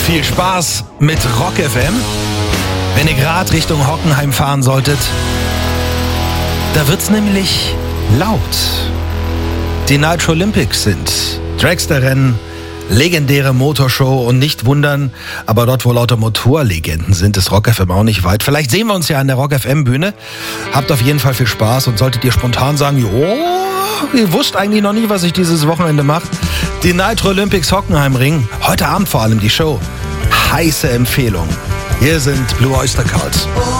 Viel Spaß mit Rock FM. Wenn ihr gerade Richtung Hockenheim fahren solltet, da wird's nämlich laut. Die Nitro Olympics sind Dragster-Rennen, legendäre Motorshow und nicht wundern, aber dort, wo lauter Motorlegenden sind, ist Rock FM auch nicht weit. Vielleicht sehen wir uns ja an der Rock FM Bühne. Habt auf jeden Fall viel Spaß und solltet ihr spontan sagen, ihr wusst eigentlich noch nie, was ich dieses Wochenende mache. Die Nitro Olympics Hockenheimring, heute Abend vor allem die Show. Heiße Empfehlung. Hier sind Blue Oyster Cult.